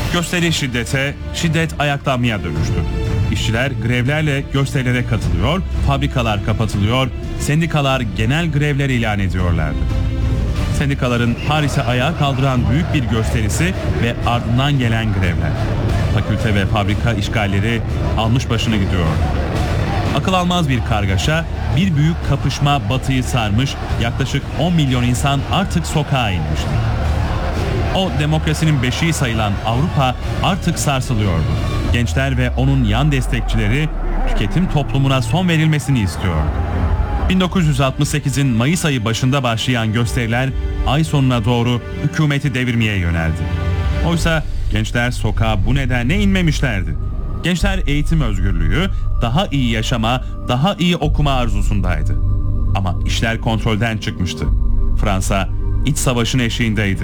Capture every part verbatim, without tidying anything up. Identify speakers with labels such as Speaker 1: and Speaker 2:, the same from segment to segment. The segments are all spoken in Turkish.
Speaker 1: Gösteri şiddete, şiddet ayaklanmaya dönüştü. İşçiler grevlerle gösterilere katılıyor, fabrikalar kapatılıyor, sendikalar genel grevler ilan ediyorlardı. Sendikaların Paris'e ayağa kaldıran büyük bir gösterisi ve ardından gelen grevler. Fakülte ve fabrika işgalleri almış başını gidiyordu. Akıl almaz bir kargaşa, bir büyük kapışma batıyı sarmış, yaklaşık on milyon insan artık sokağa inmişti. O demokrasinin beşiği sayılan Avrupa artık sarsılıyordu. Gençler ve onun yan destekçileri tüketim toplumuna son verilmesini istiyordu. bin dokuz yüz altmış sekizin Mayıs ayı başında başlayan gösteriler ay sonuna doğru hükümeti devirmeye yöneldi. Oysa gençler sokağa bu nedenle inmemişlerdi. Gençler eğitim özgürlüğü, daha iyi yaşama, daha iyi okuma arzusundaydı. Ama işler kontrolden çıkmıştı. Fransa iç savaşın eşiğindeydi.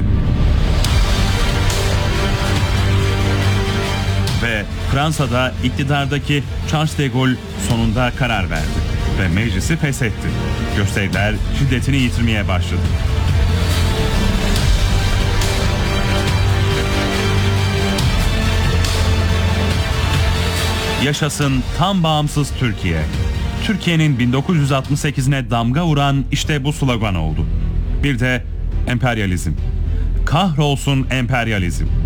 Speaker 1: Ve Fransa'da iktidardaki Charles de Gaulle sonunda karar verdi ve meclisi feshetti. Gösteriler şiddetini yitirmeye başladı. Yaşasın tam bağımsız Türkiye. Türkiye'nin bin dokuz yüz altmış sekizine damga vuran işte bu slogan oldu. Bir de emperyalizm. Kahrolsun emperyalizm.